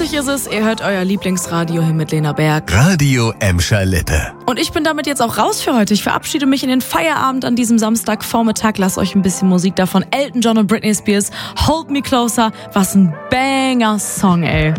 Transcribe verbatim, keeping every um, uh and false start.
Möglich ist es, ihr hört euer Lieblingsradio hier mit Lena Berg. Radio Emscher Lippe. Und ich bin damit jetzt auch raus für heute. Ich verabschiede mich in den Feierabend an diesem Samstagvormittag. Lasst euch ein bisschen Musik davon. Elton John und Britney Spears. Hold Me Closer. Was ein Banger-Song, ey.